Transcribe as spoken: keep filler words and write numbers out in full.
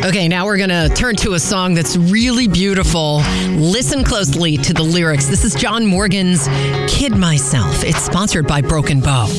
Okay, now we're going to turn to a song that's really beautiful. Listen closely to the lyrics. This is John Morgan's Kid Myself. It's sponsored by Broken Bow.